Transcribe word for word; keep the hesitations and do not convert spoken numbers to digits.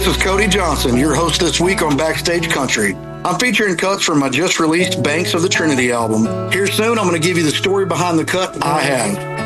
This is Cody Johnson, your host this week on Backstage Country. I'm featuring cuts from my just released Banks of the Trinity album. Here soon, I'm going to give you the story behind the cut I Have.